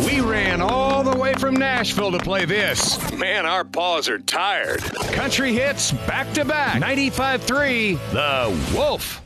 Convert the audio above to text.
We ran all the way from Nashville to play this. Man, our paws are tired. Country hits back to back. 95.3 The Wolf.